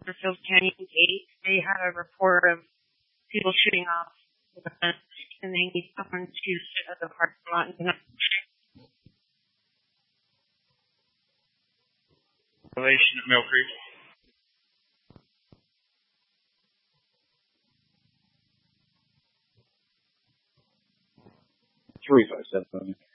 Westerfield Canyon Gate. They had a report of people shooting off the fence, and they need someone to sit at the parking lot and Relation at Mill Creek. $357.